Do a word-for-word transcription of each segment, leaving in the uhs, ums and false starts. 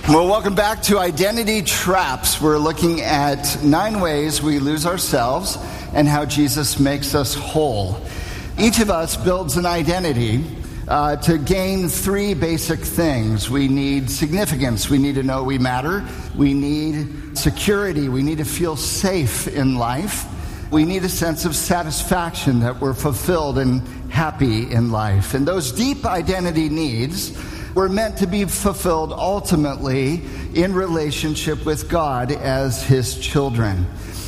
Well, welcome back to Identity Traps. We're looking at nine ways we lose ourselves and how Jesus makes us whole. Each of us builds an identity uh, to gain three basic things. We need significance. We need to know we matter. We need security. We need to feel safe in life. We need a sense of satisfaction that we're fulfilled and happy in life. And those deep identity needs were meant to be fulfilled ultimately in relationship with God as His children.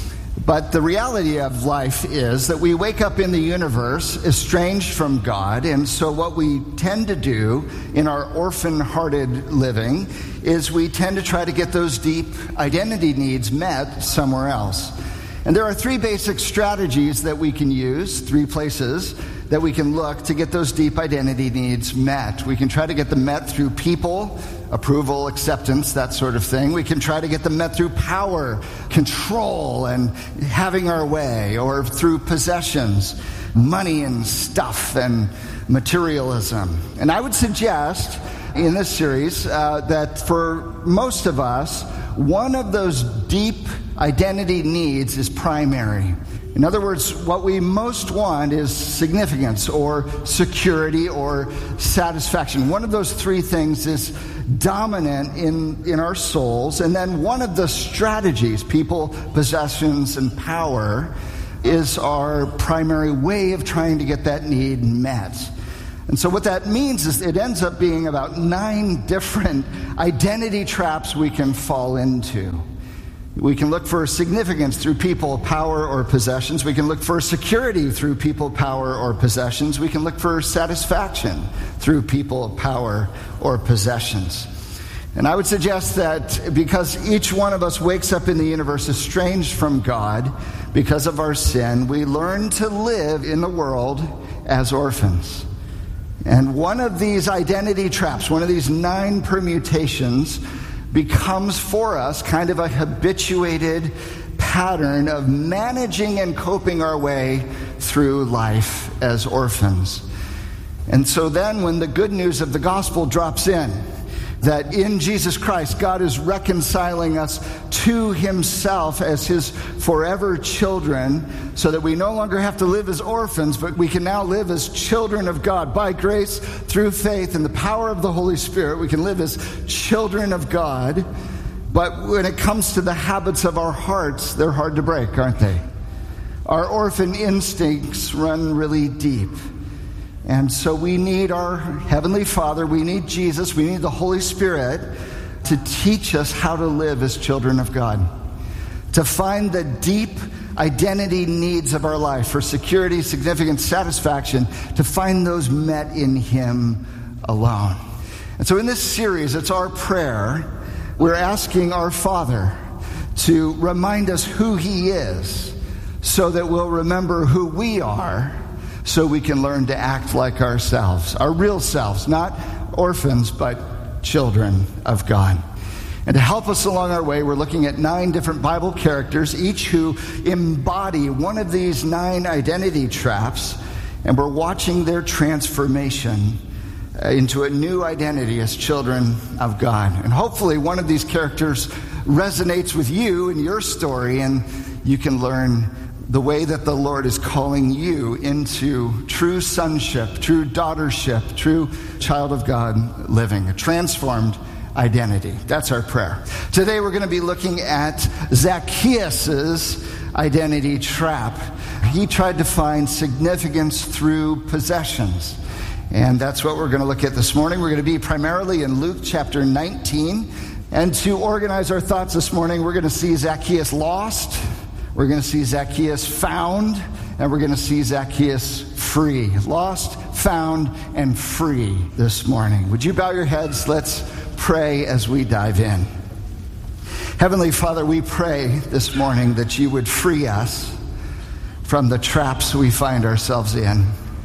But the reality of life is that we wake up in the universe estranged from God, and so what we tend to do in our orphan-hearted living is we tend to try to get those deep identity needs met somewhere else. And there are three basic strategies that we can use, three places that we can look to get those deep identity needs met. We can try to get them met through people, approval, acceptance, that sort of thing. We can try to get them met through power, control, and having our way, or through possessions, money and stuff, and materialism. And I would suggest in this series uh, that for most of us, one of those deep identity needs is primary. In other words, what we most want is significance or security or satisfaction. One of those three things is dominant in, in our souls. And then one of the strategies, people, possessions, and power, is our primary way of trying to get that need met. And so what that means is it ends up being about nine different identity traps we can fall into. We can look for significance through people, power, or possessions. We can look for security through people, power, or possessions. We can look for satisfaction through people, power, or possessions. And I would suggest that because each one of us wakes up in the universe estranged from God because of our sin, we learn to live in the world as orphans. And one of these identity traps, one of these nine permutations, becomes for us kind of a habituated pattern of managing and coping our way through life as orphans. And so then when the good news of the gospel drops in, that in Jesus Christ, God is reconciling us to Himself as His forever children, so that we no longer have to live as orphans, but we can now live as children of God. By grace, through faith, and the power of the Holy Spirit, we can live as children of God. But when it comes to the habits of our hearts, they're hard to break, aren't they? Our orphan instincts run really deep. And so we need our Heavenly Father, we need Jesus, we need the Holy Spirit to teach us how to live as children of God, to find the deep identity needs of our life for security, significance, satisfaction, to find those met in Him alone. And so in this series, it's our prayer. We're asking our Father to remind us who He is so that we'll remember who we are, so we can learn to act like ourselves, our real selves, not orphans, but children of God. And to help us along our way, we're looking at nine different Bible characters, each who embody one of these nine identity traps, and we're watching their transformation into a new identity as children of God. And hopefully one of these characters resonates with you and your story, and you can learn the way that the Lord is calling you into true sonship, true daughtership, true child of God living, a transformed identity. That's our prayer. Today we're going to be looking at Zacchaeus' identity trap. He tried to find significance through possessions. And that's what we're going to look at this morning. We're going to be primarily in Luke chapter nineteen. And to organize our thoughts this morning, we're going to see Zacchaeus lost, we're going to see Zacchaeus found, and we're going to see Zacchaeus free. Lost, found, and free this morning. Would you bow your heads? Let's pray as we dive in. Heavenly Father, we pray this morning that you would free us from the traps we find ourselves in.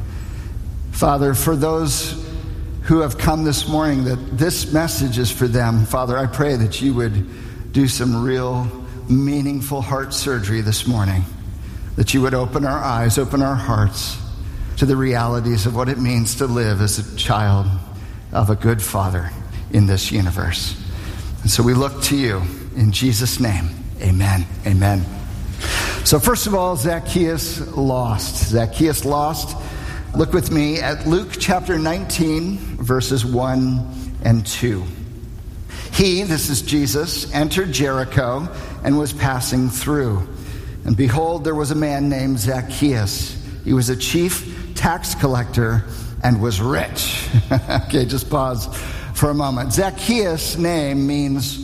Father, for those who have come this morning that this message is for them, Father, I pray that you would do some real meaningful heart surgery this morning, that you would open our eyes, open our hearts to the realities of what it means to live as a child of a good Father in this universe. And so we look to you in Jesus' name. Amen. Amen. So first of all, Zacchaeus lost. Zacchaeus lost. Look with me at Luke chapter nineteen, verses one and two. He, this is Jesus, entered Jericho and was passing through. And behold, there was a man named Zacchaeus. He was a chief tax collector and was rich. Okay, just pause for a moment. Zacchaeus' name means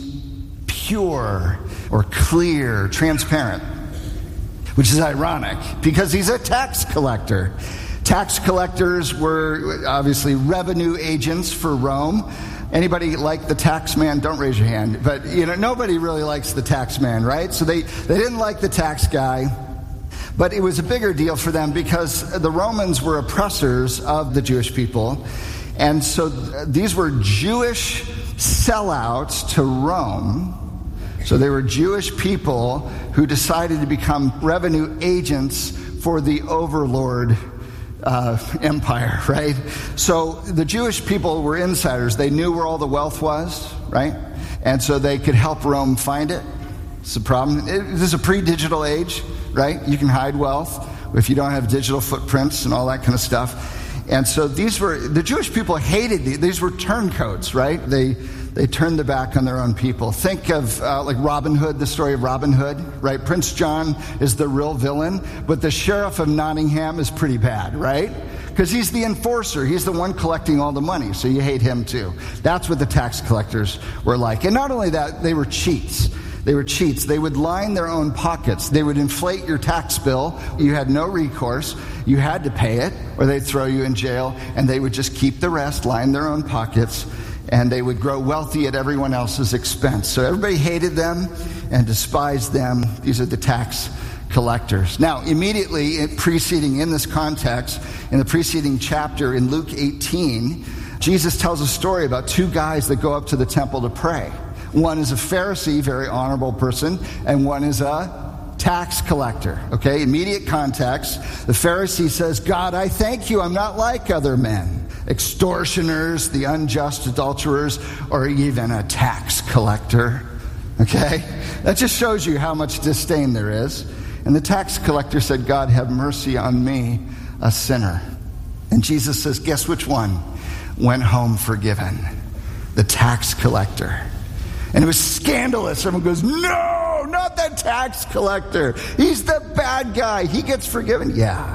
pure or clear, transparent, which is ironic because he's a tax collector. Tax collectors were obviously revenue agents for Rome. Anybody like the tax man? Don't raise your hand. But, you know, nobody really likes the tax man, right? So they, they didn't like the tax guy. But it was a bigger deal for them because the Romans were oppressors of the Jewish people. And so these were Jewish sellouts to Rome. So they were Jewish people who decided to become revenue agents for the overlord Uh, empire, right? So the Jewish people were insiders. They knew where all the wealth was, right? And so they could help Rome find it. It's a problem. It, this is a pre-digital age, right? You can hide wealth if you don't have digital footprints and all that kind of stuff. And so these were, the Jewish people hated these. These were turncoats, right? They they turned their back on their own people. Think of uh, like Robin Hood, the story of Robin Hood, right? Prince John is the real villain, but the sheriff of Nottingham is pretty bad, right? Because he's the enforcer. He's the one collecting all the money, so you hate him too. That's what the tax collectors were like. And not only that, they were cheats. They were cheats. They would line their own pockets. They would inflate your tax bill. You had no recourse. You had to pay it, or they'd throw you in jail, and they would just keep the rest, line their own pockets, and they would grow wealthy at everyone else's expense. So everybody hated them and despised them. These are the tax collectors. Now, immediately preceding in this context, in the preceding chapter in Luke eighteen, Jesus tells a story about two guys that go up to the temple to pray. One is a Pharisee, very honorable person, and one is a tax collector. Okay, immediate context. The Pharisee says, God, I thank you, I'm not like other men, extortioners, the unjust adulterers, or even a tax collector. Okay, that just shows you how much disdain there is. And the tax collector said, God, have mercy on me, a sinner. And Jesus says, guess which one went home forgiven? The tax collector. And it was scandalous. Everyone goes, no, not that tax collector. He's the bad guy. He gets forgiven. Yeah.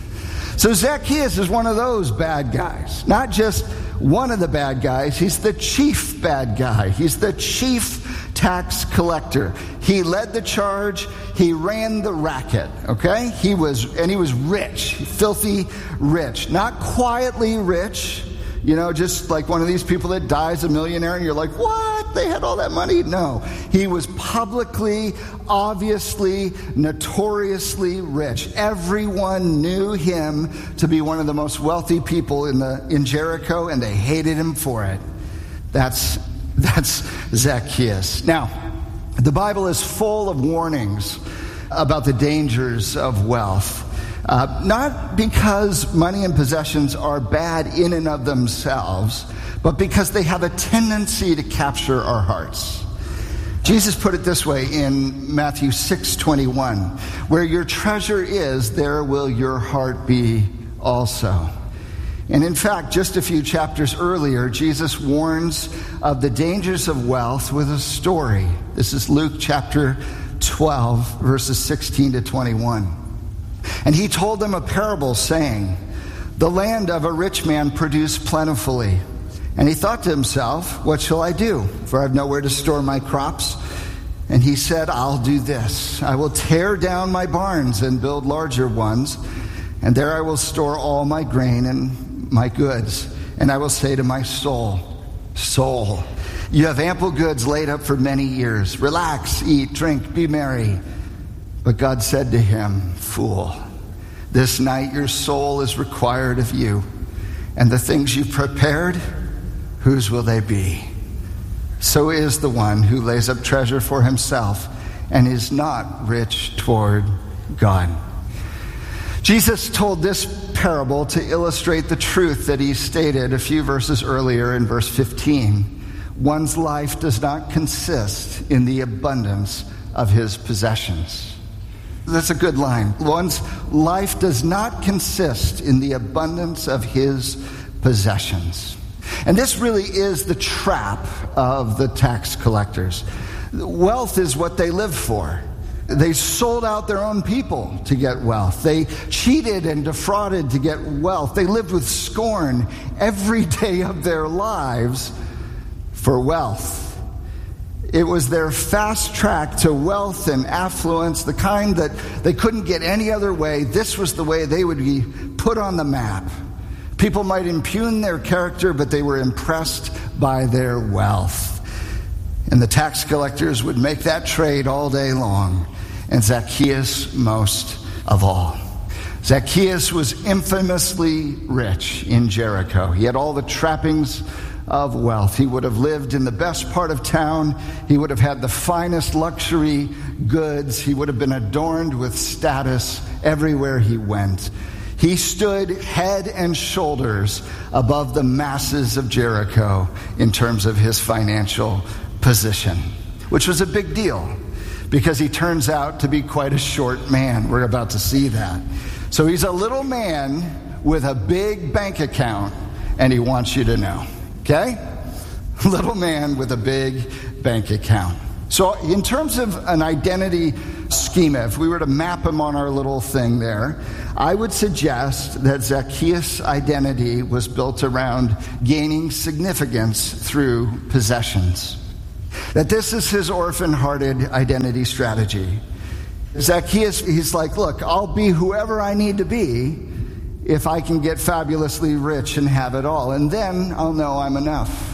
So Zacchaeus is one of those bad guys. Not just one of the bad guys. He's the chief bad guy. He's the chief tax collector. He led the charge. He ran the racket. Okay? He was, and he was rich. Filthy rich. Not quietly rich. You know, just like one of these people that dies a millionaire and you're like, what? They had all that money? No. He was publicly, obviously, notoriously rich. Everyone knew him to be one of the most wealthy people in the in Jericho, and they hated him for it. That's, that's Zacchaeus. Now, the Bible is full of warnings about the dangers of wealth. Uh, not because money and possessions are bad in and of themselves, but because they have a tendency to capture our hearts. Jesus put it this way in Matthew six twenty-one, where your treasure is, there will your heart be also. And in fact, just a few chapters earlier, Jesus warns of the dangers of wealth with a story. This is Luke chapter twelve, verses sixteen to twenty-one. And he told them a parable, saying, the land of a rich man produced plentifully. And he thought to himself, what shall I do? For I have nowhere to store my crops. And he said, I'll do this. I will tear down my barns and build larger ones. And there I will store all my grain and my goods. And I will say to my soul, soul, you have ample goods laid up for many years. Relax, eat, drink, be merry. But God said to him, fool, this night your soul is required of you, and the things you've prepared, whose will they be? So is the one who lays up treasure for himself and is not rich toward God. Jesus told this parable to illustrate the truth that he stated a few verses earlier in verse fifteen, one's life does not consist in the abundance of his possessions. That's a good line. One's life does not consist in the abundance of his possessions. And this really is the trap of the tax collectors. Wealth is what they live for. They sold out their own people to get wealth. They cheated and defrauded to get wealth. They lived with scorn every day of their lives for wealth. It was their fast track to wealth and affluence, the kind that they couldn't get any other way. This was the way they would be put on the map. People might impugn their character, but they were impressed by their wealth. And the tax collectors would make that trade all day long, and Zacchaeus most of all. Zacchaeus was infamously rich in Jericho. He had all the trappings of wealth. He would have lived in the best part of town. He would have had the finest luxury goods. He would have been adorned with status everywhere he went. He stood head and shoulders above the masses of Jericho in terms of his financial position, which was a big deal because he turns out to be quite a short man. We're about to see that. So he's a little man with a big bank account, and he wants you to know. Okay? Little man with a big bank account. So in terms of an identity schema, if we were to map him on our little thing there, I would suggest that Zacchaeus' identity was built around gaining significance through possessions. That this is his orphan-hearted identity strategy. Zacchaeus, he's like, look, I'll be whoever I need to be if I can get fabulously rich and have it all. And then I'll know I'm enough.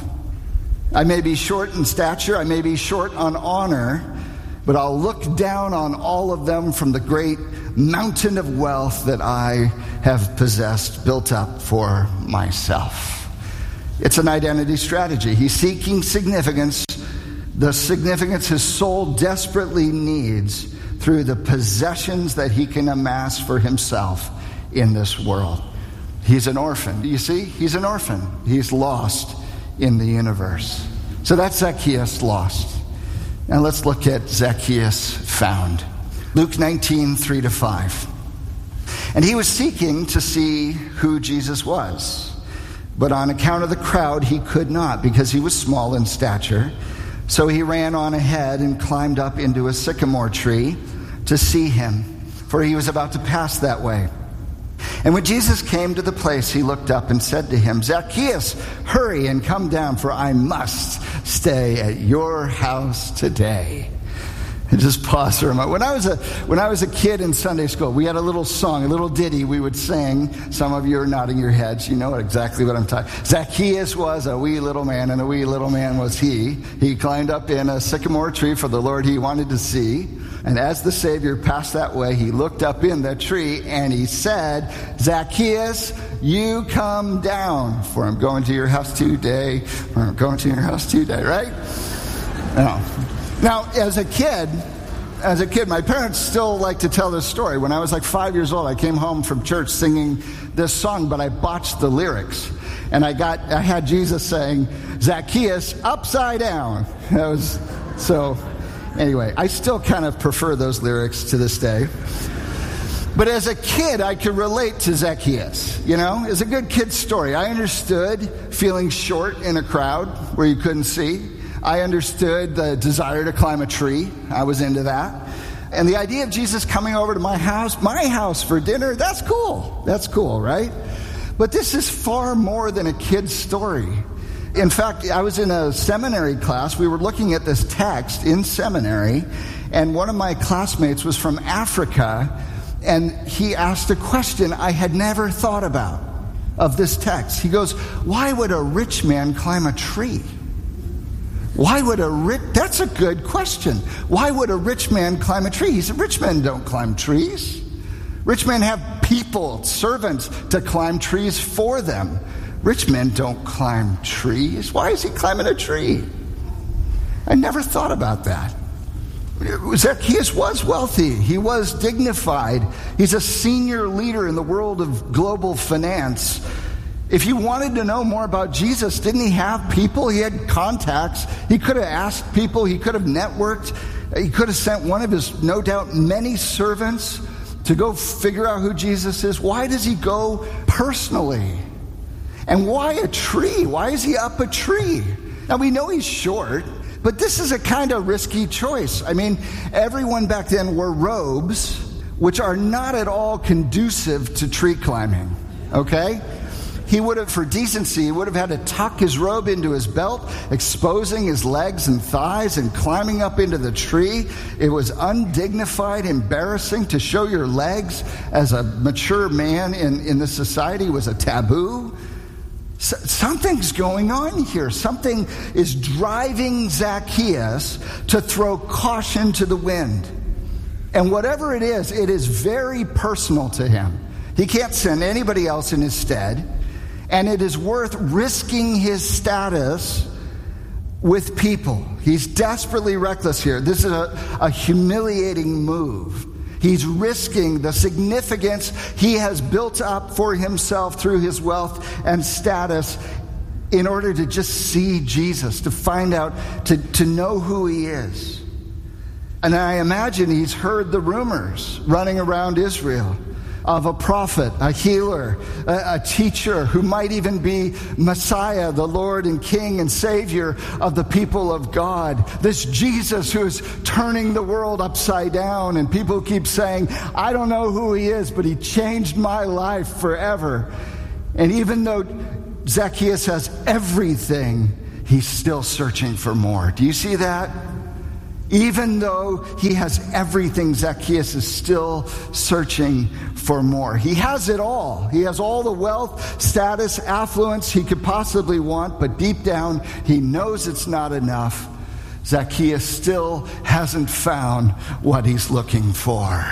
I may be short in stature, I may be short on honor, but I'll look down on all of them from the great mountain of wealth that I have possessed, built up for myself. It's an identity strategy. He's seeking significance, the significance his soul desperately needs through the possessions that he can amass for himself in this world. He's an orphan. Do you see? He's an orphan. He's lost in the universe. So that's Zacchaeus lost. Now let's look at Zacchaeus found. Luke nineteen, three to five. And he was seeking to see who Jesus was, but on account of the crowd he could not, because he was small in stature. So he ran on ahead and climbed up into a sycamore tree to see him, for he was about to pass that way. And when Jesus came to the place, he looked up and said to him, Zacchaeus, hurry and come down, for I must stay at your house today. And just pause for a moment. When I was a when I was a kid in Sunday school, we had a little song, a little ditty we would sing. Some of you are nodding your heads. You know exactly what I'm talking. Zacchaeus was a wee little man, and a wee little man was he. He climbed up in a sycamore tree for the Lord he wanted to see. And as the Savior passed that way, he looked up in the tree and he said, Zacchaeus, you come down, for I'm going to your house today. For I'm going to your house today, right? Now, now, as a kid, as a kid, my parents still like to tell this story. When I was like five years old, I came home from church singing this song, but I botched the lyrics. And I got, I had Jesus saying, Zacchaeus, upside down. That was, so... Anyway, I still kind of prefer those lyrics to this day. But as a kid, I could relate to Zacchaeus. You know, it's a good kid story. I understood feeling short in a crowd where you couldn't see. I understood the desire to climb a tree. I was into that. And the idea of Jesus coming over to my house, my house for dinner, that's cool. That's cool, right? But this is far more than a kid's story. In fact, I was in a seminary class. We were looking at this text in seminary, and one of my classmates was from Africa, and he asked a question I had never thought about of this text. He goes, why would a rich man climb a tree? Why would a rich, that's a good question. Why would a rich man climb a tree? He said, rich men don't climb trees. Rich men have people, servants, to climb trees for them. Rich men don't climb trees. Why is he climbing a tree? I never thought about that. Zacchaeus was wealthy. He was dignified. He's a senior leader in the world of global finance. If he wanted to know more about Jesus, didn't he have people? He had contacts. He could have asked people. He could have networked. He could have sent one of his, no doubt, many servants to go figure out who Jesus is. Why does he go personally? And why a tree? Why is he up a tree? Now, we know he's short, but this is a kind of risky choice. I mean, everyone back then wore robes, which are not at all conducive to tree climbing, okay? He would have, for decency, he would have had to tuck his robe into his belt, exposing his legs and thighs and climbing up into the tree. It was undignified, embarrassing. To show your legs as a mature man in, in this society was a taboo. So, something's going on here. Something is driving Zacchaeus to throw caution to the wind. And whatever it is, it is very personal to him. He can't send anybody else in his stead. And it is worth risking his status with people. He's desperately reckless here. This is a, a humiliating move. He's risking the significance he has built up for himself through his wealth and status in order to just see Jesus, to find out, to, to know who he is. And I imagine he's heard the rumors running around Israel of a prophet, a healer, a, a teacher who might even be Messiah, the Lord and King and Savior of the people of God. This Jesus who's turning the world upside down, and people keep saying, I don't know who he is, but he changed my life forever. And even though Zacchaeus has everything, he's still searching for more. Do you see that? Even though he has everything, Zacchaeus is still searching for more. He has it all. He has all the wealth, status, affluence he could possibly want, but deep down, he knows it's not enough. Zacchaeus still hasn't found what he's looking for.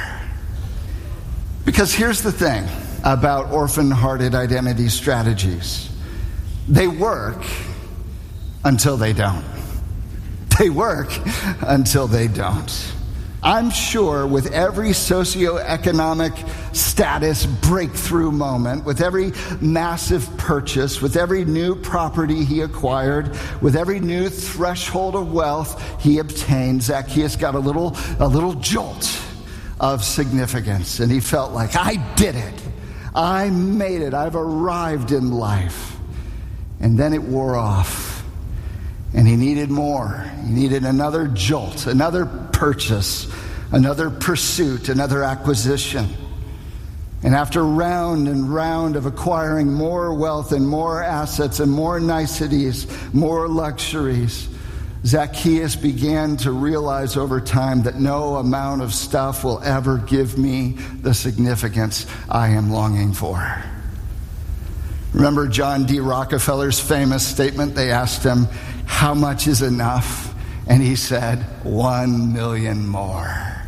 Because here's the thing about orphan-hearted identity strategies. They work until they don't. They work until they don't. I'm sure with every socioeconomic status breakthrough moment, with every massive purchase, with every new property he acquired, with every new threshold of wealth he obtained, Zacchaeus got a little, a little jolt of significance, and he felt like, I did it. I made it. I've arrived in life. And then it wore off. And he needed more. He needed another jolt, another purchase, another pursuit, another acquisition. And after round and round of acquiring more wealth and more assets and more niceties, more luxuries, Zacchaeus began to realize over time that no amount of stuff will ever give me the significance I am longing for. Remember John D. Rockefeller's famous statement? They asked him, how much is enough? And he said, one million more.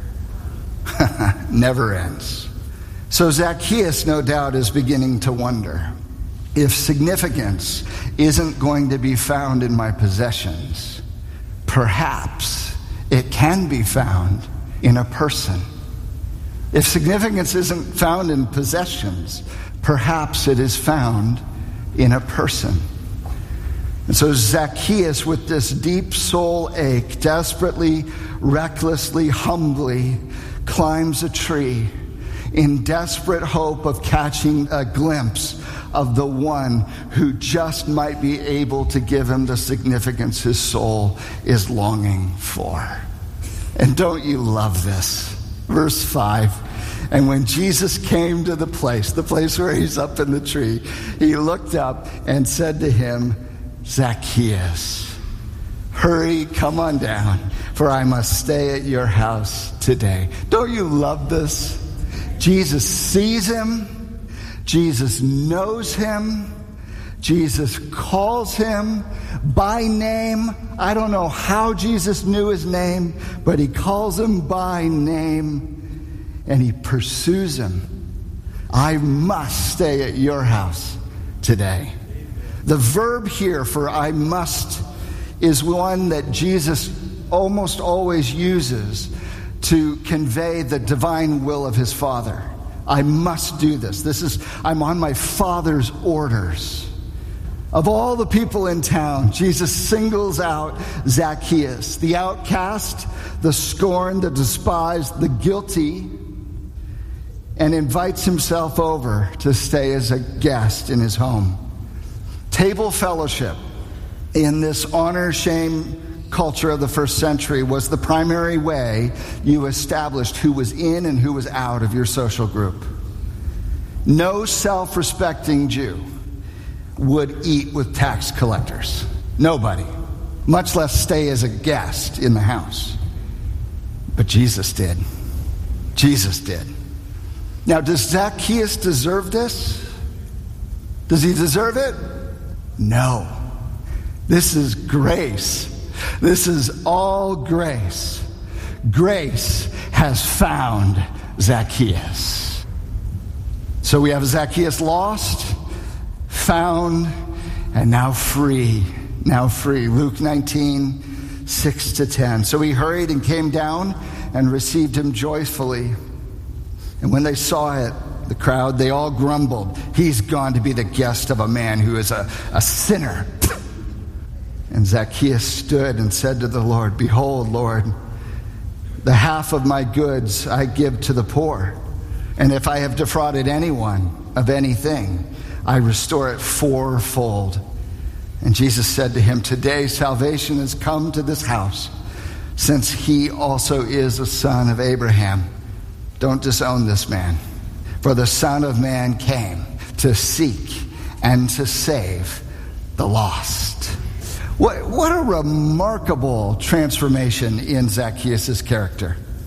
Never ends. So Zacchaeus, no doubt, is beginning to wonder, if significance isn't going to be found in my possessions, perhaps it can be found in a person. If significance isn't found in possessions, perhaps it is found in a person. And so Zacchaeus, with this deep soul ache, desperately, recklessly, humbly, climbs a tree in desperate hope of catching a glimpse of the one who just might be able to give him the significance his soul is longing for. And don't you love this? Verse five. And when Jesus came to the place, the place where he's up in the tree, he looked up and said to him, Zacchaeus, hurry, come on down, for I must stay at your house today. Don't you love this? Jesus sees him. Jesus knows him. Jesus calls him by name. I don't know how Jesus knew his name, but he calls him by name, and he pursues him. I must stay at your house today. The verb here for I must is one that Jesus almost always uses to convey the divine will of his Father. I must do this. This is, I'm on my Father's orders. Of all the people in town, Jesus singles out Zacchaeus, the outcast, the scorned, the despised, the guilty, and invites himself over to stay as a guest in his home. Table fellowship in this honor-shame culture of the first century was the primary way you established who was in and who was out of your social group. No self-respecting Jew would eat with tax collectors. Nobody. Much less stay as a guest in the house. But Jesus did. Jesus did. Now, does Zacchaeus deserve this? Does he deserve it? No. This is grace. This is all grace. Grace has found Zacchaeus. So we have Zacchaeus lost, found, and now free. Now free. Luke nineteen, six to ten. So he hurried and came down and received him joyfully. And when they saw it, the crowd, they all grumbled. He's gone to be the guest of a man who is a, a sinner. And Zacchaeus stood and said to the Lord, Behold, Lord, the half of my goods I give to the poor. And if I have defrauded anyone of anything, I restore it fourfold. And Jesus said to him, Today salvation has come to this house, since he also is a son of Abraham. Don't disown this man. For the Son of Man came to seek and to save the lost. What, what a remarkable transformation in Zacchaeus' character.